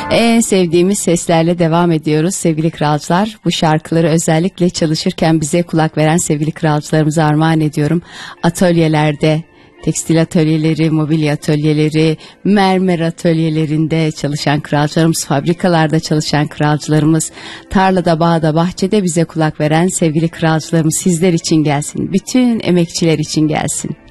En sevdiğimiz seslerle devam ediyoruz sevgili kralcılar. Bu şarkıları özellikle çalışırken bize kulak veren sevgili kralcılarımıza armağan ediyorum. Atölyelerde, tekstil atölyeleri, mobilya atölyeleri, mermer atölyelerinde çalışan kralcılarımız, fabrikalarda çalışan kralcılarımız, tarlada, bağda, bahçede bize kulak veren sevgili kralcılarımız sizler için gelsin. Bütün emekçiler için gelsin.